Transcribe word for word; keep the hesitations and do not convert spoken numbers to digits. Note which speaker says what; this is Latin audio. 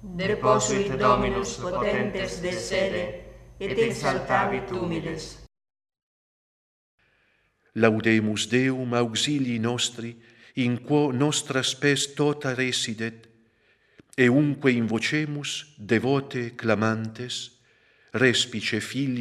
Speaker 1: Deposuit Dominus potentes de sede, et exaltavit humiles.
Speaker 2: Laudemus Deum auxilii nostri, in quo nostra spes tota residet, eunque invocemus, devote clamantes, respice Filii